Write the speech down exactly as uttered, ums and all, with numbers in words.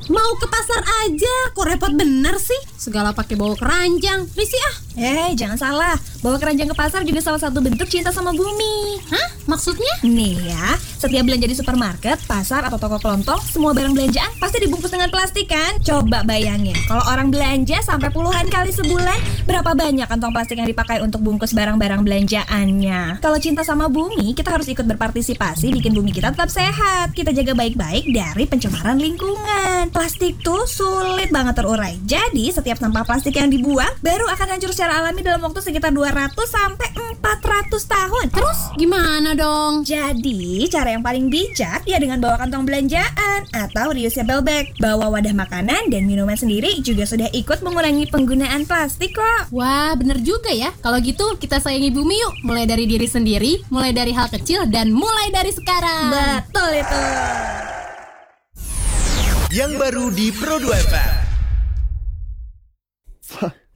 mau ke pasar aja, kok repot bener sih? Segala pakai bawa keranjang, risih ah. Eh, jangan salah. Bawa keranjang ke pasar juga salah satu bentuk cinta sama bumi. Hah? Maksudnya? Nih ya, setiap belanja di supermarket, pasar, atau toko kelontong, semua barang belanjaan pasti dibungkus dengan plastik kan? Coba bayangin, kalau orang belanja sampai puluhan kali sebulan, berapa banyak kantong plastik yang dipakai untuk bungkus barang-barang belanjaannya? Kalau cinta sama bumi, kita harus ikut berpartisipasi bikin bumi kita tetap sehat. Kita jaga baik-baik dari pencemaran lingkungan. Plastik tuh sulit banget terurai. Jadi, setiap sampah plastik yang dibuang baru akan hancur secara alami dalam waktu sekitar dua ratus sampai empat ratus tahun. Terus gimana dong? Jadi, cara yang paling bijak ya dengan bawa kantong belanjaan atau reusable bag. Bawa wadah makanan dan minuman sendiri juga sudah ikut mengurangi penggunaan plastik kok. Wah, bener juga ya. Kalau gitu kita sayangi bumi yuk. Mulai dari diri sendiri, mulai dari hal kecil, dan mulai dari sekarang. Betul itu. Yang baru di Pro dua F M.